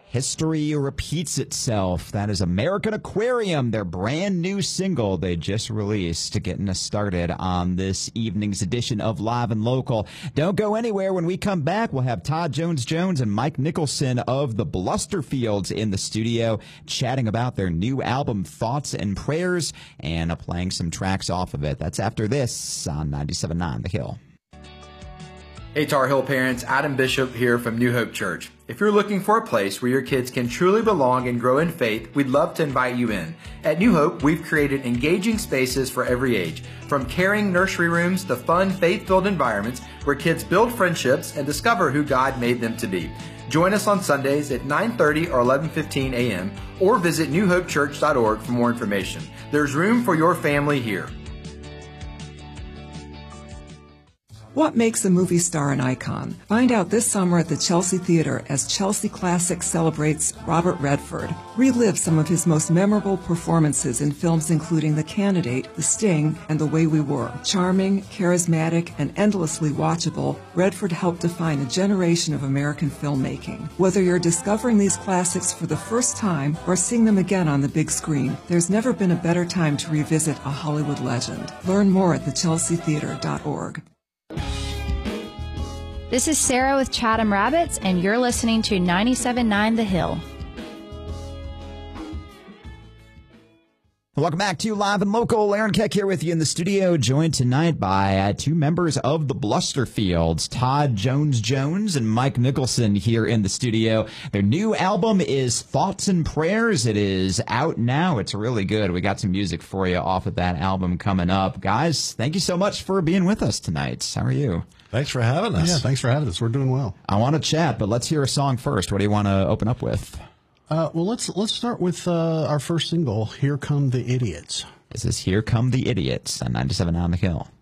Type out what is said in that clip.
History repeats itself. That is American Aquarium, their brand new single they just released, getting us started on this evening's edition of Live and Local. Don't go anywhere. When we come back, we'll have Todd Jones-Jones and Mike Nicholson of the Blusterfields in the studio chatting about their new album, Thoughts and Prayers, and playing some tracks off of it. That's after this on 97.9 The Hill. Hey Tar Heel parents, Adam Bishop here from New Hope Church. If you're looking for a place where your kids can truly belong and grow in faith, we'd love to invite you in. At New Hope, we've created engaging spaces for every age, from caring nursery rooms to fun, faith-filled environments where kids build friendships and discover who God made them to be. Join us on Sundays at 9:30 or 11:15 a.m. or visit newhopechurch.org for more information. There's room for your family here. What makes a movie star an icon? Find out this summer at the Chelsea Theater as Chelsea Classics celebrates Robert Redford. Relive some of his most memorable performances in films including The Candidate, The Sting, and The Way We Were. Charming, charismatic, and endlessly watchable, Redford helped define a generation of American filmmaking. Whether you're discovering these classics for the first time or seeing them again on the big screen, there's never been a better time to revisit a Hollywood legend. Learn more at thechelseatheater.org. This is Sarah with Chatham Rabbits, and you're listening to 97.9 The Hill. Welcome back to Live and Local. Aaron Keck here with you in the studio, joined tonight by two members of the Blusterfields, Todd Jones-Jones and Mike Nicholson here in the studio. Their new album is Thoughts and Prayers. It is out now. It's really good. We got some music for you off of that album coming up. Guys, thank you so much for being with us tonight. How are you? Thanks for having us. Yeah, thanks for having us. We're doing well. I want to chat, but let's hear a song first. What do you want to open up with? Well, let's start with our first single, Here Come the Idiots. This is Here Come the Idiots on 97 on the Hill.